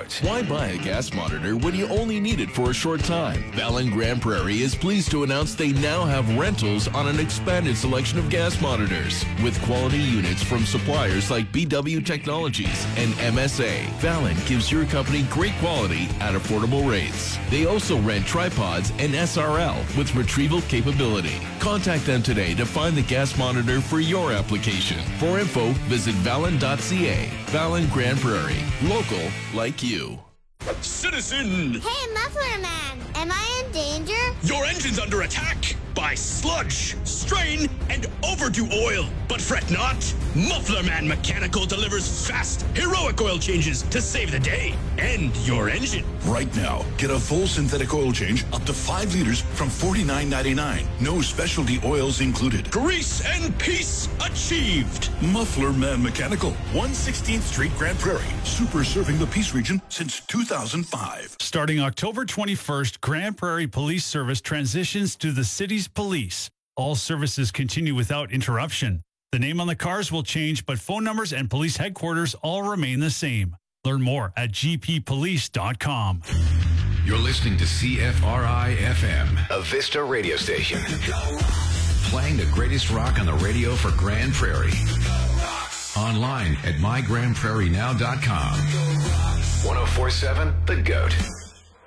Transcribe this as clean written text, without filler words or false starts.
product. Why buy a gas monitor when you only need it for a short time? Valin Grand Prairie is pleased to announce they now have rentals on an expanded selection of gas monitors. With quality units from suppliers like BW Technologies and MSA, Valin gives your company great quality at affordable rates. They also rent tripods and SRL with retrieval capability. Contact them today to find the gas monitor for your application. For info, visit valin.ca. Valin Grand Prairie. Local like you. Citizen! Hey, Muffler Man! Am I in danger? Your engine's under attack by sludge, strain, and overdue oil. But fret not. Muffler Man Mechanical delivers fast, heroic oil changes to save the day and your engine. Right now, get a full synthetic oil change up to 5 liters from $49.99. No specialty oils included. Grease and peace achieved. Muffler Man Mechanical, 116th Street, Grand Prairie. Super serving the Peace region since 2005. Starting October 21st, Grand Prairie Police Service transitions to the city's police. All services continue without interruption. The name on the cars will change, but phone numbers and police headquarters all remain the same. Learn more at gppolice.com. You're listening to CFRI-FM, a Vista radio station. Playing the greatest rock on the radio for Grand Prairie. Online at mygrandprairienow.com. 104.7 The Goat.